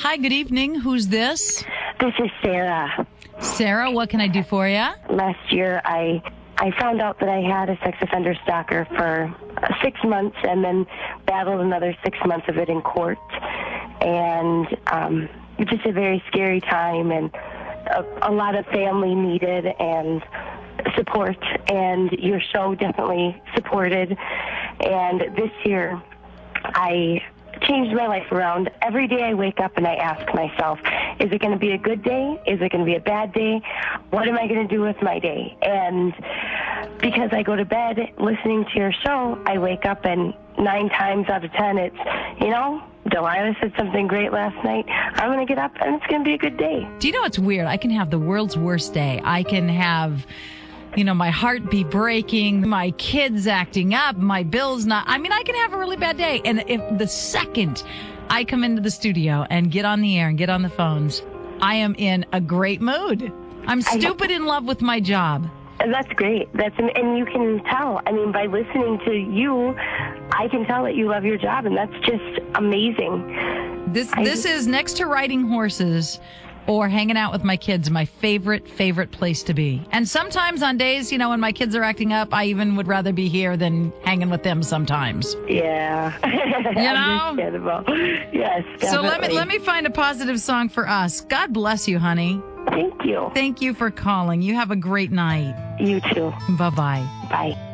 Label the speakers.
Speaker 1: Hi, good evening. Who's this?
Speaker 2: This is Sarah.
Speaker 1: Sarah, what can I do for you?
Speaker 2: Last year, I found out that I had a sex offender stalker for 6 months and then battled another 6 months of it in court. And it's just a very scary time, and a lot of family needed and support, and your show definitely supported. And this year, I changed my life around. Every day I wake up and I ask myself, is it going to be a good day? Is it going to be a bad day? What am I going to do with my day? And because I go to bed listening to your show, I wake up and 9 times out of 10 it's, Delilah said something great last night. I'm going to get up and it's going to be a good day.
Speaker 1: Do you know what's weird? I can have the world's worst day. I can have, my heart be breaking, my kids acting up, my bills not. I can have a really bad day. And if the second I come into the studio and get on the air and get on the phones, I am in a great mood. I'm stupid in love with my job.
Speaker 2: That's great. And you can tell. By listening to you, I can tell that you love your job, and that's just amazing.
Speaker 1: This is next to riding horses or hanging out with my kids, my favorite place to be. And sometimes on days, when my kids are acting up, I even would rather be here than hanging with them sometimes.
Speaker 2: Yeah. Understandable. Yes, definitely.
Speaker 1: So let me find a positive song for us. God bless you, honey.
Speaker 2: Thank you.
Speaker 1: Thank you for calling. You have a great night.
Speaker 2: You too.
Speaker 1: Bye-bye.
Speaker 2: Bye.